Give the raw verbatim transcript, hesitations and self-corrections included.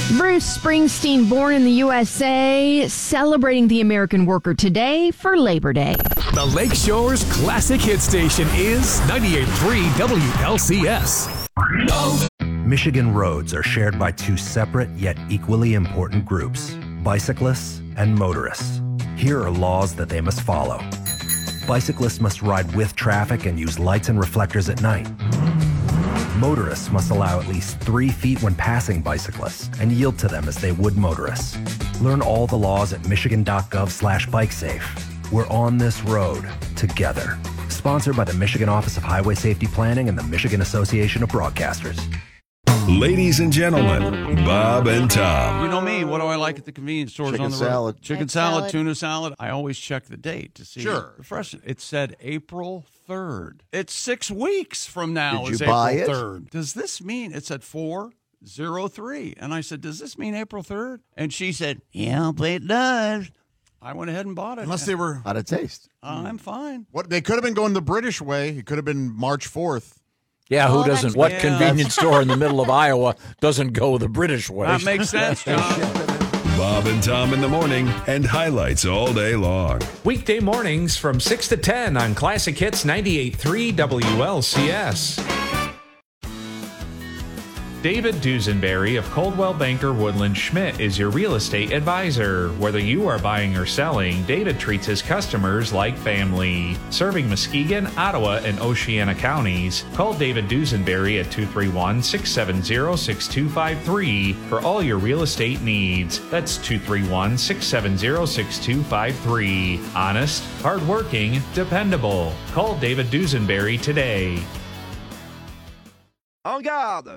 Bruce Springsteen, born in the U S A, celebrating the American worker today for Labor Day. The Lakeshore's classic hit station is ninety-eight point three W L C S. Oh. Michigan roads are shared by two separate yet equally important groups, bicyclists and motorists. Here are laws that they must follow. Bicyclists must ride with traffic and use lights and reflectors at night. Motorists must allow at least three feet when passing bicyclists and yield to them as they would motorists. Learn all the laws at michigan.gov slash bikesafe. We're on this road together. Sponsored by the Michigan Office of Highway Safety Planning and the Michigan Association of Broadcasters. Ladies and gentlemen, Bob and Tom. You know me. What do I like at the convenience stores Chicken on the road? salad. Chicken Egg salad, salad. tuna salad. I always check the date to see Sure. the fresh. It said April third. It's six weeks from now. Did It's you buy April it? third. Does this mean it said four zero three? And I said, does this mean April third? And she said, yeah, but it does. I went ahead and bought it. Unless they were, How'd it taste? Uh, I'm fine. what they could have been going the British way. It could have been March fourth. Yeah, who Oh, that's- doesn't? What Yeah. convenience store in the middle of Iowa doesn't go the British way? That makes sense, John. Bob and Tom in the morning and highlights all day long. Weekday mornings from six to ten on Classic Hits ninety-eight point three W L C S. David Dusenberry of Coldwell Banker Woodland Schmidt is your real estate advisor. Whether you are buying or selling, David treats his customers like family. Serving Muskegon, Ottawa, and Oceana counties, call David Dusenberry at two three one, six seven zero, six two five three for all your real estate needs. That's two three one, six seven zero, six two five three. Honest, hardworking, dependable. Call David Dusenberry today. En garde!